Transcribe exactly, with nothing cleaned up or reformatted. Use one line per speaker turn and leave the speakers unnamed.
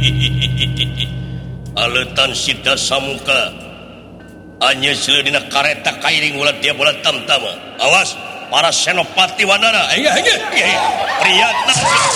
Aletan Sida Samuka hanya seludina kareta kairing ulat dia bola tamtama. Awas para senopati Wanara. Iya, iya, iya. Priyatna